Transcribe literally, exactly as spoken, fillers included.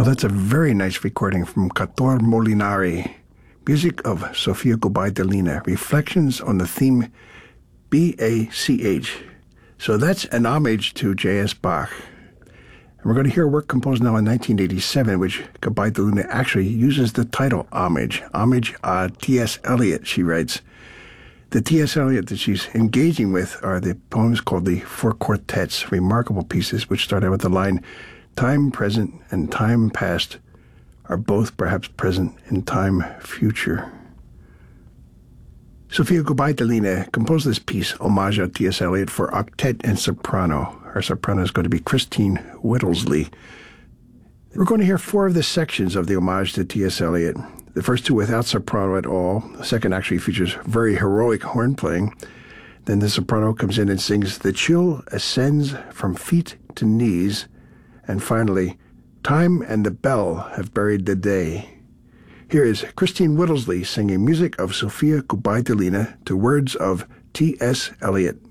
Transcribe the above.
that's a very nice recording from Cator Molinari. Music of Sofia Gubaidulina. Reflections on the theme B A C H. So that's an homage to J S. Bach. And we're going to hear a work composed now in nineteen eighty-seven, which Gubaidulina actually uses the title Homage. Homage a T S. Eliot, she writes. The T S. Eliot that she's engaging with are the poems called the Four Quartets, remarkable pieces which start out with the line, "Time present and time past are both perhaps present in time future." Sofia Gubaidulina composed this piece, Homage à T S. Eliot, for octet and soprano. Her soprano is going to be Christine Whittlesley. We're going to hear four of the sections of the Homage to T S. Eliot. The first two without soprano at all. The second actually features very heroic horn playing. Then the soprano comes in and sings, "The chill ascends from feet to knees." And finally, "Time and the bell have buried the day." Here is Christine Whittlesley singing music of Sofia Gubaidulina to words of T S. Eliot.